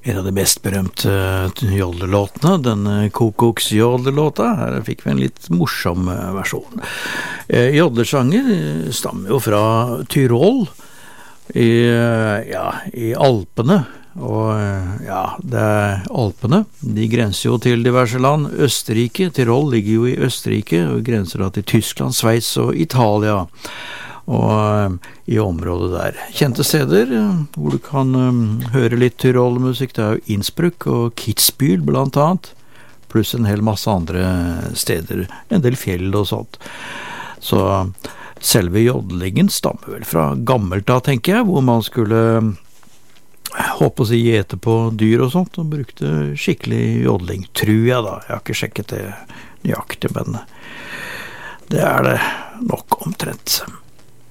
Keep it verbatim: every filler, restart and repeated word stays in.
en av de mest berømte jodlerlåtene, den Kokoks jodlerlåta. Her fikk vi en litt morsom versjon. Jodlersanger stammer jo fra Tyrol i, ja, i Alpene. Og ja, det er Alpene, de grenser jo til diverse land. Østerrike, Tyrol ligger jo i Østerrike og grenser da til Tyskland, Sveits og Italia, og i området der. Kjente steder hvor du kan um, høre litt Tyrol-musikk, det er jo Innsbruck og Kitzbühel blant annet, pluss en hel masse andre steder, en del fjell og sånt. Så selve jodlingen stammer vel fra gammelt da, tenker jeg, hvor man skulle håper å si gjete på dyr og sånt, og brukte skikkelig jodling, tror jeg da. Jeg har ikke sjekket det nøyaktig, men det er det nok omtrent.